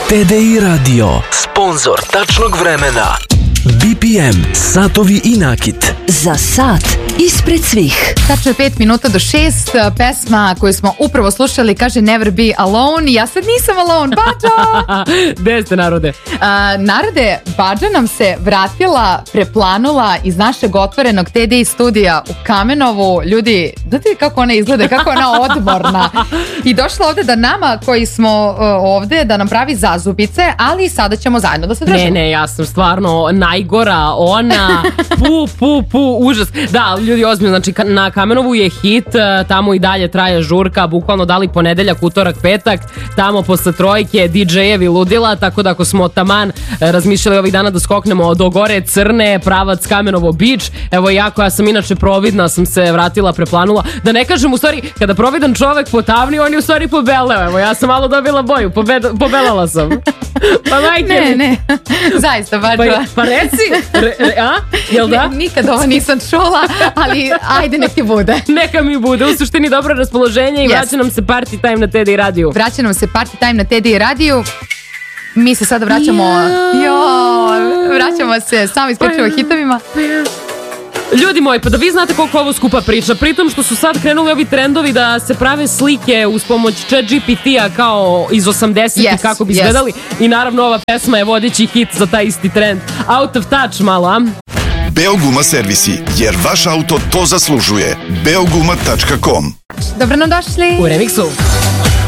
TDI Radio, sponsor tačnog vremena. BPM, satovi i nakit. Za sat ispred svih. Tačno je 5 minuta do 6. Pesma koju smo upravo slušali kaže Never Be Alone. Ja sad nisam alone, Badža! Gde ste, narode? Narode, Badža nam se vratila, preplanula iz našeg otvorenog TDI studija u Kamenovu. Ljudi, znate kako ona izgleda, kako ona odmorna. I došla ovde da nama koji smo ovde da nam pravi zazubice, ali sada ćemo zajedno da se družimo. Ne, ja sam stvarno najgora, ona, užas. Da, ljudi, ozbiljno, znači na Kamenovu je hit, tamo i dalje traje žurka, bukvalno dali ponedeljak, utorak, petak, tamo posle trojke DJ-evi ludila, tako da ako smo taman razmišljali ovih dana da skoknemo do gore Crne, pravac Kamenovo Beach, evo ja koja sam inače providna sam se vratila, preplanula, da ne kažem u stvari, kada providan čovek potamni, on je u stvari pobeleo, evo ja sam malo dobila boju, pobelala sam. Pa majke. Ne, zaista, Badža. Pa reci, jel da? Nikad ovo nisam čula, ali ajde nek ti bude. Neka mi bude, u suštini dobro raspoloženje i vraća nam se Party Time na TDI radiju. Vraća nam se Party Time na TDI radiju. Mi se sada vraćamo vraćamo se samo isključivo hitovima. Ljudi moji, pa da vi znate koliko ovo skupa priča, pritom što su sad krenuli ovi trendovi da se prave slike uz pomoć ChatGPT-a kao iz 80-ih kako bi izgledali i naravno ova pesma je vodeći hit za taj isti trend. Out of touch malo, a? Beoguma servisi, jer vaš auto to zaslužuje. Beoguma.com. Dobro nam došli u remiksu.